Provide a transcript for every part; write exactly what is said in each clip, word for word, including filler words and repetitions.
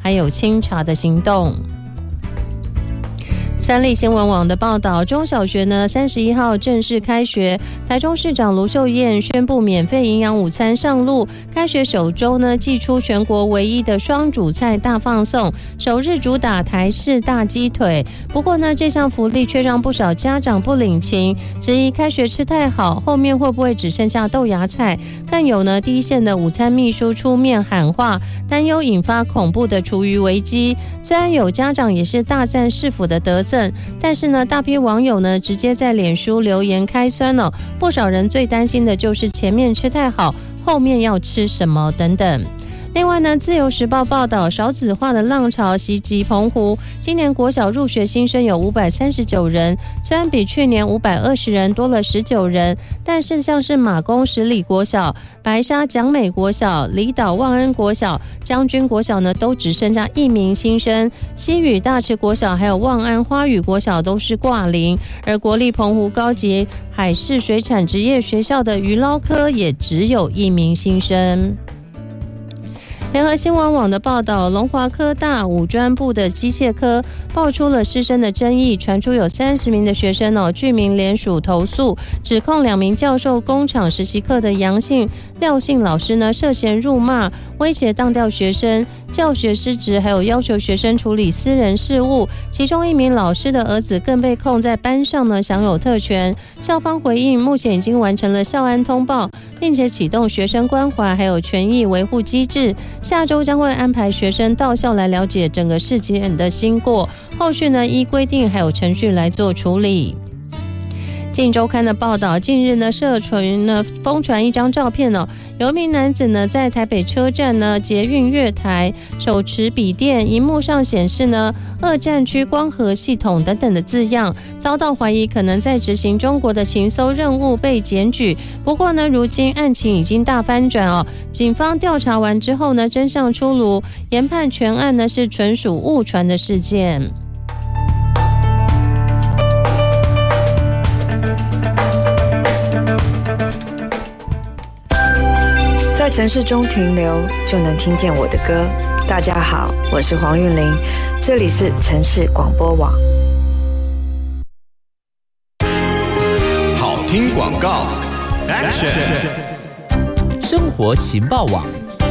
还有清查的行动。三立新闻网的报道，中小学呢三十一号正式开学，台中市长卢秀燕宣布免费营养午餐上路。开学首周呢，祭出全国唯一的双主菜大放送，首日主打台式大鸡腿。不过呢，这项福利却让不少家长不领情，质疑开学吃太好，后面会不会只剩下豆芽菜？更有呢，第一线的午餐秘书出面喊话，担忧引发恐怖的厨余危机。虽然有家长也是大赞市府的德政，但是呢，大批网友呢直接在脸书留言开酸了、哦，不少人最担心的就是前面吃太好，后面要吃什么等等。另外呢，自由时报报道，少子化的浪潮袭击澎湖，今年国小入学新生有五百三十九人，虽然比去年五百二十人多了十九人，但是像是马公十里国小、白沙蒋美国小、离岛万安国小、将军国小呢，都只剩下一名新生，西屿大池国小还有万安花语国小都是挂零，而国立澎湖高级海事水产职业学校的渔捞科也只有一名新生。联合新闻网的报道，龙华科大五专部的机械科爆出了师生的争议，传出有三十名的学生哦，据名联署投诉，指控两名教授工厂实习课的杨姓、廖姓老师呢涉嫌辱骂、威胁当调学生、教学失职，还有要求学生处理私人事务。其中一名老师的儿子更被控在班上呢享有特权。校方回应，目前已经完成了校安通报，并且启动学生关怀还有权益维护机制。下周将会安排学生到校来了解整个事件的经过，后续呢依规定还有程序来做处理。镜周刊的报道，近日呢，社群呢疯传一张照片哦，有一名男子呢在台北车站呢捷运月台手持笔电，荧幕上显示呢二战区光核系统等等的字样，遭到怀疑可能在执行中国的情搜任务被检举。不过呢，如今案情已经大翻转哦，警方调查完之后呢，真相出炉，研判全案呢是纯属误传的事件。 在城市中停留，就能听见我的歌。大家好，我是黄韵玲，这里是城市广播网。 好听广告 ，Action！ 生活情报网。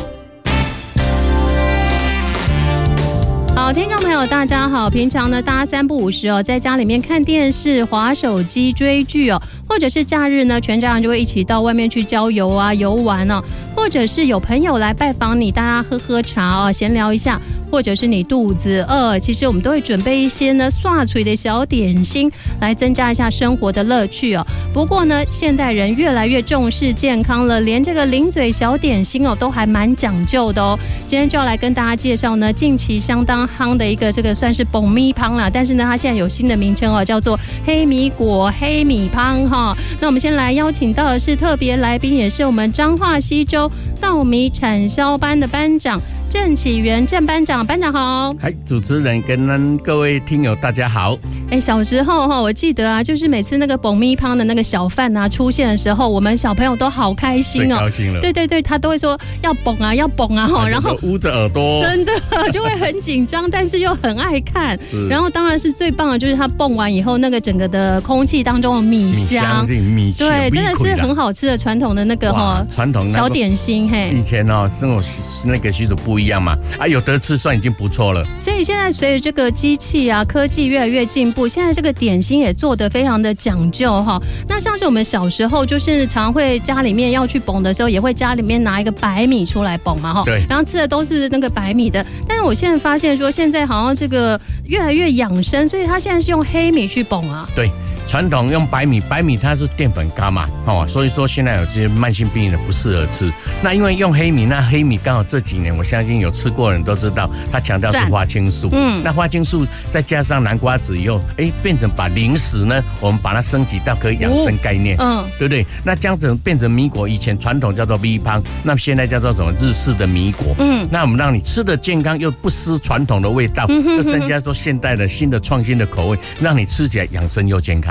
好，听众朋友大家好，平常呢大家三不五时哦，在家里面看电视、滑手机、追剧哦，或者是假日呢，全家人就会一起到外面去郊游啊、游玩哦，或者是有朋友来拜访你，大家喝喝茶哦，闲聊一下，或者是你肚子饿，其实我们都会准备一些呢刷嘴的小点心，来增加一下生活的乐趣哦。不过呢，现代人越来越重视健康了，连这个零嘴小点心哦，都还蛮讲究的哦。今天就要来跟大家介绍呢，近期相当夯的一个这个算是爆米香啦，但是呢，它现在有新的名称哦，叫做黑米果黑米香哈。那我们先来邀请到的是特别来宾，也是我们彰化溪州稻米产销班的班长郑启源郑班长，班长好。 嗨，主持人跟各位听友大家好。 哎，小时候哈，我记得啊，就是每次那个爆米香的那个小贩啊出现的时候，我们小朋友都好开心哦， 最高兴了。 对对对，他都会说要蹦啊，要蹦啊哈，然后捂着耳朵， 真的就会很紧张，但是又很爱看。然后当然是最棒的，就是他蹦完以后，那个整个的空气当中的米香， 米香， 对，真的是很好吃的传统的那个哈传统小点心嘿。 以前哦，生活那个习俗不一样嘛，啊，有得吃算已经不错了。 所以现在随着这个机器啊科技越来越进步，现在这个点心也做得非常的讲究哈。那像是我们小时候就是常会家里面要去蹦的时候，也会家里面拿一个白米出来蹦嘛哈。 对。 然后吃的都是那个白米的，但是我现在发现说，现在好像这个越来越养生，所以他现在是用黑米去蹦啊。 对。传统用白米，白米它是淀粉高嘛，哦，所以说现在有些慢性病人不适合吃。那因为用黑米，那黑米刚好这几年，我相信有吃过的人都知道，它强调是花青素。嗯，那花青素再加上南瓜子以后，哎，变成把零食呢，我们把它升级到可以养生概念，嗯，对不对？那这样子变成米果，以前传统叫做米香，那现在叫做什么日式的米果。嗯，那我们让你吃的健康又不失传统的味道，又增加说现代的新的创新的口味，让你吃起来养生又健康。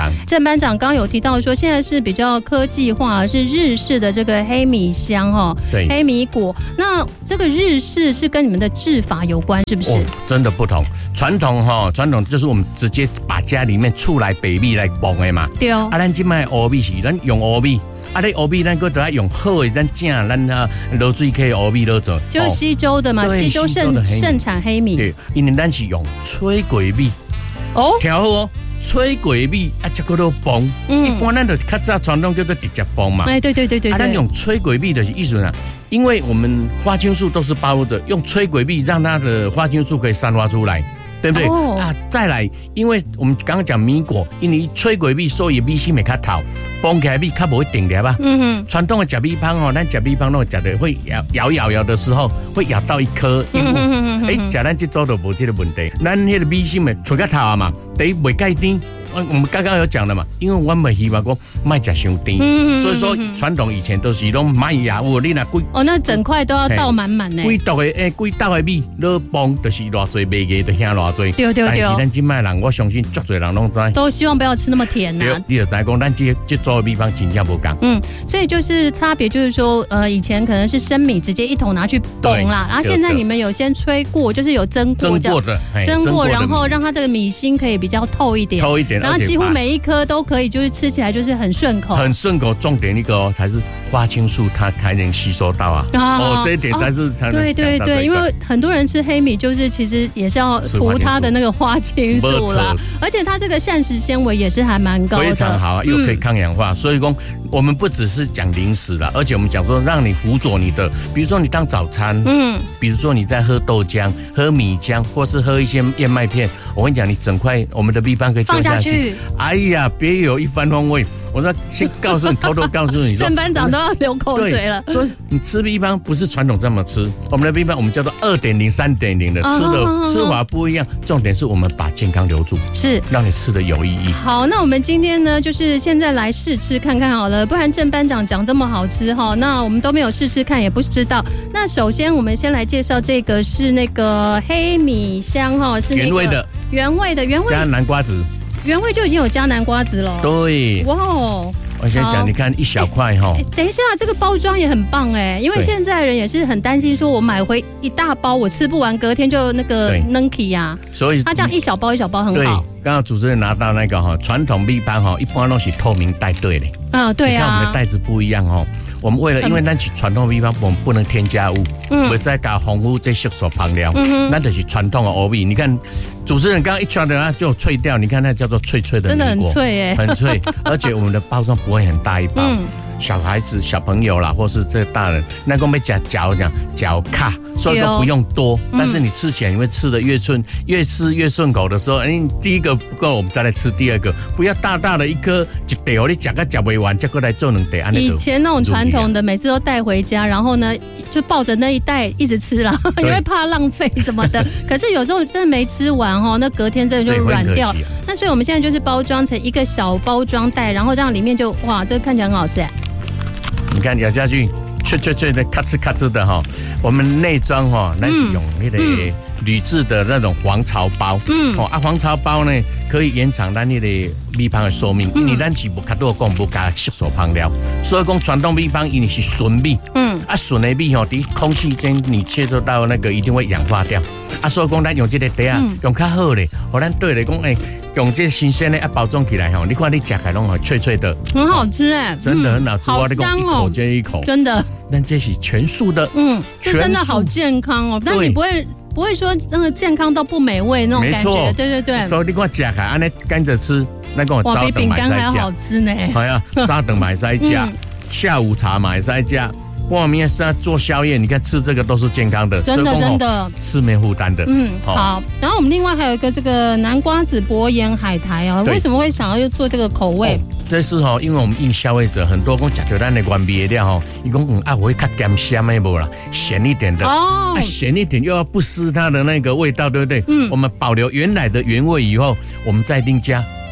方。 郑班长刚有提到说，现在是比较科技化，是日式的这个黑米香哈， 对， 黑米果。那这个日式是跟你们的制法有关，是不是？哦、 真的不同。传统哈，传统就是我们直接把家里面厝内白米来爆的嘛。 对哦。 啊，咱今卖乌米是咱用乌米。啊！你乌米咱搁都要用好的，咱正咱啊卤水可以乌米卤做， 就是西周的嘛，哦、西周盛盛产黑米。 对，因为咱是用炊过米， 哦， 调好哦，炊过米啊，再搁到崩。嗯，一般咱就较早传统叫做直接崩嘛。 哎，对对对对对。 啊，咱用炊过米的意思呢，因为我们花青素都是包着，用炊过米让它的花青素可以散发出来。对不对、哦、啊？再来，因为我们刚刚讲米果，因为炊过米，所以米心会较透，崩起来米较不会定粒吧？嗯哼。传统的食米芳哦，咱食米芳那食的会咬咬咬咬的时候，会咬到一颗一物。哎，食咱这周都无这个问题。咱那个米心咪出较透啊嘛，第一袂介甜。我们刚刚有讲了嘛，因为我们希望讲卖食伤甜，嗯、所以说传统以前都是拢卖牙物，你那贵哦，那整块都要倒满满呢。 贵倒的诶，贵倒的米，你崩就是偌济卖价就遐偌济。 对对对。 但是咱今卖人，我相信足侪人拢知， 都希望不要吃那么甜呐、啊。 你就知讲，咱这这做的米方真正不同。 嗯，所以就是差别就是说，呃，以前可能是生米直接一桶拿去崩啦，然后现在你们有先吹过，就是有蒸过， 蒸过的， 蒸过，然后让它的米心可以比较透一点， 透一点， 然后几乎每一颗都可以，就是吃起来就是很顺口， 很顺口。重点一个哦，才是花青素它才能吸收到啊。哦，这一点才是才能。 对对对，因为很多人吃黑米，就是其实也是要涂它的那个花青素啦，而且它这个膳食纤维也是还蛮高的， 非常好啊，又可以抗氧化。嗯、所以说，我们不只是讲零食啦，而且我们讲说让你辅佐你的，比如说你当早餐，嗯，比如说你在喝豆浆、喝米浆，或是喝一些燕麦片，我跟你讲，你整块我们的米饭可以放下去。 哎呀，别有一番风味。我说先告诉你，偷偷告诉你， 郑班长都要流口水了。 所以你吃米饭不是传统这么吃，我们的米饭我们叫做二点零、三点零的，吃的吃法不一样。重点是我们把健康留住， 是让你吃的有意义。 好，那我们今天呢，就是现在来试吃看看好了，不然郑班长讲这么好吃哈，那我们都没有试吃看，也不知道。那首先我们先来介绍这个是那个黑米香哈，是原味的， 原味的，原味加南瓜子。 原味就已经有加南瓜子了， 对， 哇哦！ 我先讲，你看一小块哈、欸。 等一下，这个包装也很棒哎，因为现在人也是很担心，说我买回一大包，我吃不完，隔天就那个扔起呀。所以它这样一小包一小包很好。对， 刚刚主持人拿到那个哈，传统米饭哈，一般都是透明袋对的。 啊，对啊。 你看我们的袋子不一样哦。我们为了，因为咱是传统米饭，我们不能添加物，嗯，不再加防腐这色素香料，嗯，那就是传统的欧米。你看，主持人刚刚一圈的它就脆掉，你看那叫做脆脆的米果， 真的很脆哎， 很脆，而且我们的包装不会很大一包。嗯，小孩子、小朋友啦，或是这大人，那个没夹嚼讲嚼卡，所以都不用多。嗯、但是你吃起来，你会吃的越顺，越吃越顺口的时候，哎，第一个不够，我们再来吃第二个，不要大大的一颗一袋，你夹个夹不完，再过来做两袋。 以前那种传统的，每次都带回家，然后呢就抱着那一袋一直吃啦，因为怕浪费什么的。可是有时候真的没吃完哦，那隔天真的就软掉。那所以我们现在就是包装成一个小包装袋，然后这样里面就哇，这个看起来很好吃哎。 你看咬下去，脆脆脆的，咔哧咔哧的哈。我们内装哈，那是用那个铝制的那种黄槽包，嗯，哦啊，黄槽包呢可以延长咱那个米饭的寿命，因为咱是无较多讲无加色素香料，所以讲传统米饭因为是纯米，嗯，啊纯的米吼，伫空气间你接触到那个一定会氧化掉，啊，所以讲咱用这个袋啊，用较好的，互咱对来讲诶。用这新鲜的啊包装起来吼，你看你吃起来拢很脆脆的， 很好吃哎， 真的很好吃。我你讲一口接一口， 真的。 但这是全素的，嗯， 这真的好健康哦。但你不会不会说那个健康到不美味那种感觉，对对对。 所以你看吃起来安尼干着吃，那个哇比饼干还要好吃呢。 系啊，早顿买塞加，下午茶买塞加。外面是要做宵夜，你看吃这个都是健康的， 真的真的吃没负担的。 嗯，好。然后我们另外还有一个这个南瓜子薄盐海苔啊，为什么会想要做这个口味？ 这是哈，因为我们应消费者很多讲吃到咱的原味的料哈，伊讲嗯啊，我会较咸咸的无啦，咸一点的哦，啊咸一点又要不失它的那个味道，对不对？嗯，我们保留原来的原味以后，我们再另加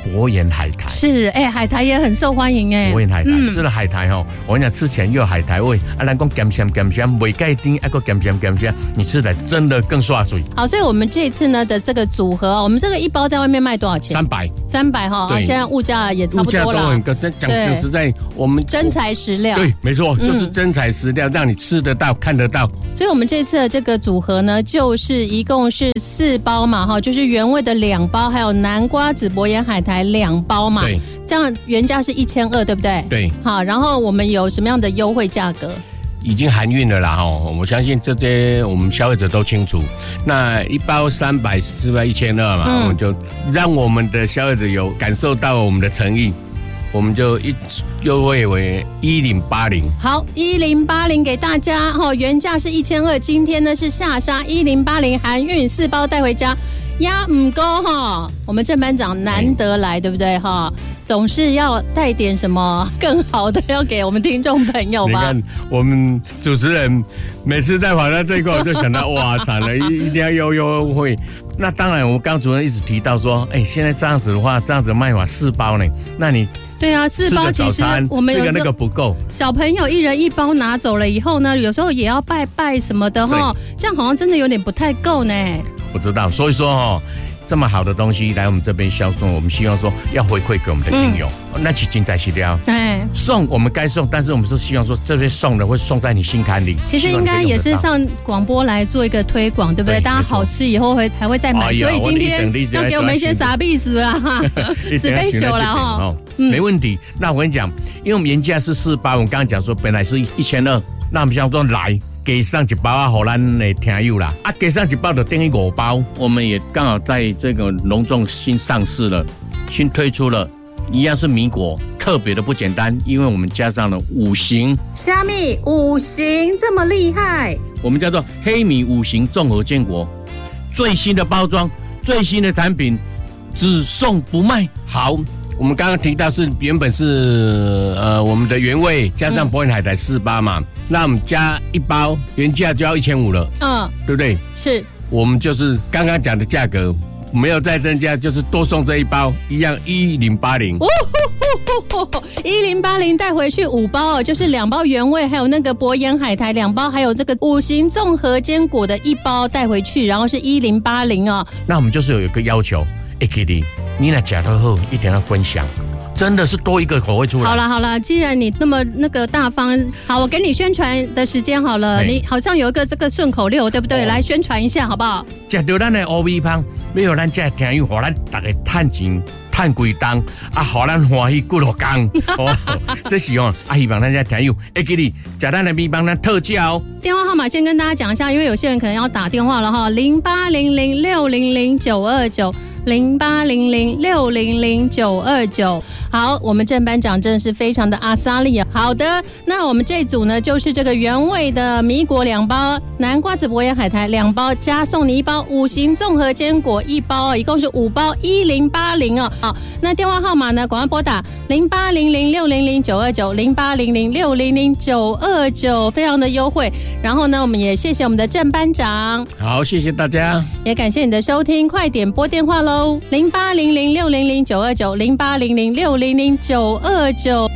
薄盐海苔。 是，哎、欸，海苔也很受欢迎哎、欸。 薄盐海苔，嗯、这个海苔哦，我跟你讲，吃起来又有海苔味，啊，咱讲咸咸咸咸，未盖丁，还个咸咸咸咸，你吃起来真的更刷嘴。 好，所以我们这次呢的这个组合，我们这个一包在外面卖多少钱？ 三百， 三百哈，现在物价也差不多了。物价都很高，讲讲实在，我们真材实料。 对，没错，就是真材实料，嗯、让你吃得到、看得到。 所以我们这次的这个组合呢，就是一共是四包嘛，哈，就是原味的两包，还有南瓜子薄盐海苔两包嘛。 对， 这样原价是一千二，对不对？ 对。 好，然后我们有什么样的优惠价格？ 已经含运了啦，哈！我相信这些我们消费者都清楚。那一包三百，四百一千二嘛，嗯、我们就让我们的消费者有感受到我们的诚意。我们就一优惠为一零八零， 好，一零八零给大家哈，原价是一千二，今天呢是下杀一零八零，含运四包带回家，压唔够哈。我们郑班长难得来，对不对哈？总是要带点什么更好的，要给我们听众朋友吧。 你看，我们主持人每次在跑到这一块，我就想到哇，惨了，一一定要优优惠。那当然，我们刚主任一直提到说，哎、欸，现在这样子的话，这样子卖法四包呢，那你对啊，四包其实我们有这个那个不够， 小朋友一人一包拿走了以后呢，有时候也要拜拜什么的哈，这样好像真的有点不太够呢。 我知道，所以说哈。这么好的东西来我们这边销售，我们希望说要回馈给我们的听友，嗯、那是精彩细料。哎，送我们该送，但是我们是希望说这边送的会送在你心坎里。 其实应该也是上广播来做一个推广，对不对？对，大家好吃以后会还会再买，所以今天要给我们一些傻逼死啦，死背手啦哈。 没问题。那我跟你讲，因为我们原价是四包，我们刚刚讲说本来是一千二，那我们想说来。给上一包啊，给咱的听友啦！啊，给上一包就等于五包。我们也刚好在这个隆重新上市了，新推出了，一样是米果，特别的不简单，因为我们加上了五行。 虾米五行这么厉害？ 我们叫做黑米五行综合坚果，最新的包装，最新的产品，只送不卖。好。我们刚刚提到是原本是呃我们的原味加上薄盐海苔四包嘛，嗯、那我们加一包原价就要一千五了，嗯，对不对？ 是， 我们就是刚刚讲的价格没有再增加，就是多送这一包，一样一零八零。 一零八零带回去五包哦，就是两包原味，还有那个薄盐海苔两包，还有这个五行综合坚果的一包带回去，然后是一零八零哦。 那我们就是有一个要求 ，A K D。你来假的后一定要分享，真的是多一个口味出来。 好了好了，既然你那么那个大方，好，我给你宣传的时间好了。你好像有一个这个顺口溜，对不对？哦、来宣传一下好不好？ 吃到咱的乌米香，要有咱这听友，和咱大家赚钱赚几档，啊，和咱欢喜几落工。哦，这是哦，啊，希望咱这听友会记你吃咱的米香，咱特价哦。 电话号码先跟大家讲一下，因为有些人可能要打电话了哈，零八零零六零零九二九。零八零零六零零九二九，好，我们郑班长真的是非常的阿萨利啊。好的，那我们这组呢，就是这个原味的米果两包，南瓜子薄盐海苔两包，加送你一包五行综合坚果一包哦，一共是五包一零八零哦。好，那电话号码呢，赶快拨打零八零零六零零九二九零八零零六零零九二九，非常的优惠。然后呢，我们也谢谢我们的郑班长， 好，谢谢大家， 也感谢你的收听，快点拨电话喽。零八零零六零零九二九零八零零六零零九二九。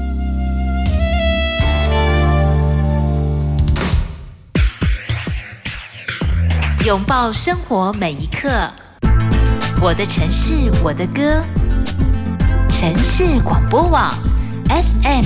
拥抱生活每一刻，我的城市，我的歌，城市广播网 F M